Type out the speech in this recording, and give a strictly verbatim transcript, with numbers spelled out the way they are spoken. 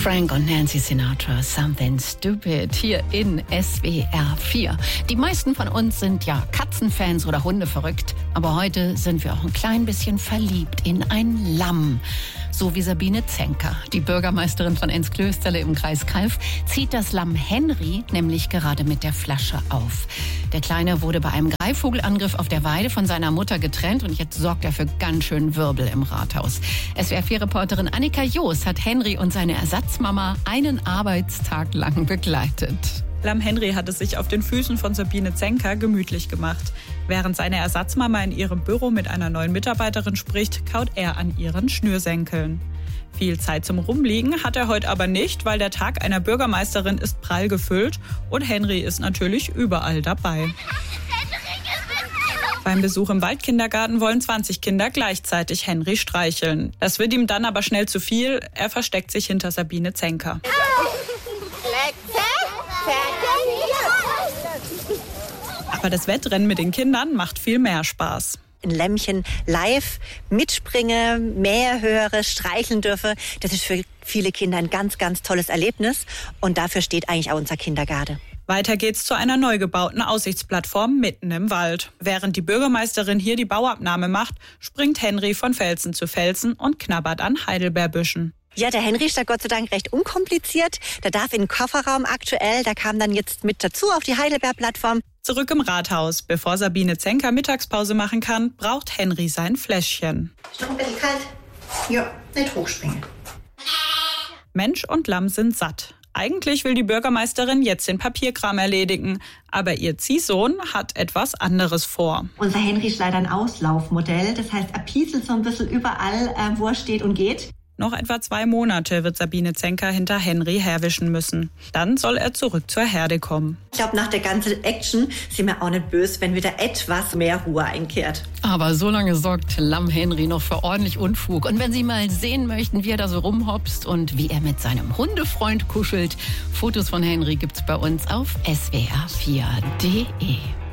Frank und Nancy Sinatra, Something Stupid, hier in S W R vier. Die meisten von uns sind ja Katzenfans oder Hunde verrückt, aber heute sind wir auch ein klein bisschen verliebt in ein Lamm. So wie Sabine Zenker, die Bürgermeisterin von Enz-Klösterle im Kreis Calw, zieht das Lamm Henry nämlich gerade mit der Flasche auf. Der Kleine wurde bei einem Greifvogelangriff auf der Weide von seiner Mutter getrennt und jetzt sorgt er für ganz schön Wirbel im Rathaus. S W R vier-Reporterin Annika Joos hat Henry und seine Ersatzmama einen Arbeitstag lang begleitet. Lamm Henry hat es sich auf den Füßen von Sabine Zenker gemütlich gemacht. Während seine Ersatzmama in ihrem Büro mit einer neuen Mitarbeiterin spricht, kaut er an ihren Schnürsenkeln. Viel Zeit zum Rumliegen hat er heute aber nicht, weil der Tag einer Bürgermeisterin ist prall gefüllt und Henry ist natürlich überall dabei. Beim Besuch im Waldkindergarten wollen zwanzig Kinder gleichzeitig Henry streicheln. Das wird ihm dann aber schnell zu viel. Er versteckt sich hinter Sabine Zenker. Aber das Wettrennen mit den Kindern macht viel mehr Spaß. Ein Lämmchen live mitspringe, mehr höre, streicheln dürfe. Das ist für viele Kinder ein ganz, ganz tolles Erlebnis. Und dafür steht eigentlich auch unser Kindergarten. Weiter geht's zu einer neu gebauten Aussichtsplattform mitten im Wald. Während die Bürgermeisterin hier die Bauabnahme macht, springt Henry von Felsen zu Felsen und knabbert an Heidelbeerbüschen. Ja, der Henry ist da Gott sei Dank recht unkompliziert. Der darf in den Kofferraum aktuell, der kam dann jetzt mit dazu auf die Heidelbeer-Plattform. Zurück im Rathaus. Bevor Sabine Zenker Mittagspause machen kann, braucht Henry sein Fläschchen. Ist noch ein bisschen kalt? Ja, nicht hochspringen. Mensch und Lamm sind satt. Eigentlich will die Bürgermeisterin jetzt den Papierkram erledigen, aber ihr Ziehsohn hat etwas anderes vor. Unser Henry ist leider ein Auslaufmodell, das heißt, er pieselt so ein bisschen überall, äh, wo er steht und geht. Noch etwa zwei Monate wird Sabine Zenker hinter Henry herwischen müssen. Dann soll er zurück zur Herde kommen. Ich glaube, nach der ganzen Action sind wir auch nicht böse, wenn wieder etwas mehr Ruhe einkehrt. Aber so lange sorgt Lamm Henry noch für ordentlich Unfug. Und wenn Sie mal sehen möchten, wie er da so rumhopst und wie er mit seinem Hundefreund kuschelt, Fotos von Henry gibt's bei uns auf S W R vier punkt de.